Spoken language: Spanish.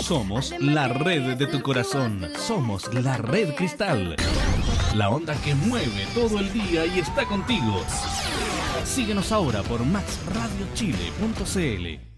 Somos la red de tu corazón. Somos la Red Cristal. La onda que mueve todo el día y está contigo. Síguenos ahora por maxradiochile.cl.